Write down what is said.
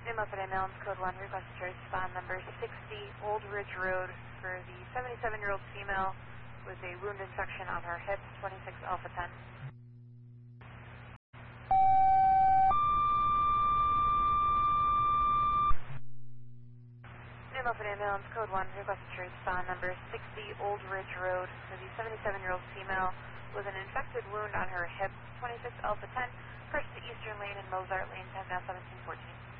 New Muffet Ambulance Code 1, request to trace spawn number 60, Old Ridge Road, for the 77-year-old female with a wound infection on her hip, 26 Alpha 10. New Muffet Ambulance Code 1, request to trace spawn number 60, Old Ridge Road, for the 77-year-old female with an infected wound on her hip, 26 Alpha 10, first to Eastern Lane and Mozart Lane, 10 now 1714.